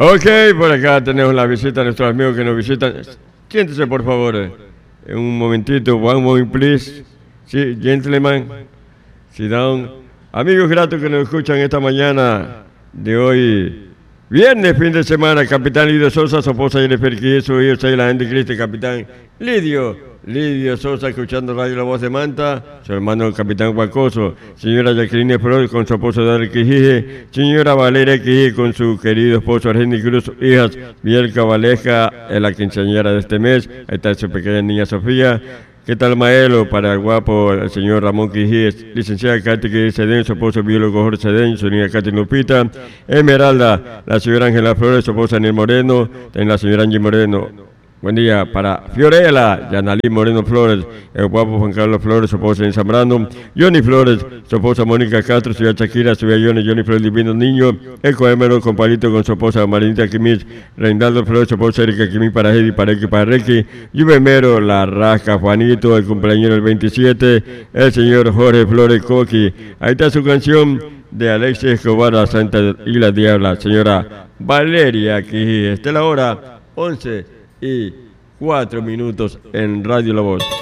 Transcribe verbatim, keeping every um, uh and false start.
Ok, por acá tenemos la visita de nuestros amigos que nos visitan. Siéntese, por favor. En un momentito, one moment, please. Sí, gentlemen. Sit down. Amigos gratos que nos escuchan esta mañana de hoy, viernes, fin de semana. Capitán Lidio Sosa, su esposa Jennifer Quies, su hijo Sheila Andy Cristi, capitán Lidio. Lidio Sosa, escuchando Radio La Voz de Manta, su hermano el capitán Guacoso, señora Jacqueline Flores con su esposo Darío Quijije, señora Valeria Quijije con su querido esposo Argenis Cruz, hijas Bielka Valesca, es la quinceañera de este mes, ahí está su pequeña niña Sofía. ¿Qué tal, Maelo? Para el guapo, el señor Ramón Quijije, licenciada Katy Quijije Cedén, su esposo biólogo Jorge Cedén, su niña Katy Lupita, Esmeralda, la señora Ángela Flores, su esposa Anel Moreno, también la señora Angie Moreno. Buen día para Fiorella, Yanalí Moreno Flores, el guapo Juan Carlos Flores, su esposa en Zambrano, Johnny Flores, su esposa Mónica Castro, su hija Shakira, su hija Johnny, Johnny Flores Divino Niño, el coemero compadrito con su esposa Marinita Quimich, Reinaldo Flores, su esposa Erika Quimich para Hedy, para X, para Requi, Juvemero, la Rasca, Juanito, el cumpleaños del veintisiete, el señor Jorge Flores Coqui. Ahí está su canción de Alexis Escobar, la Santa y la Diabla, señora Valeria, aquí está la hora once y cuatro minutos en Radio La Voz.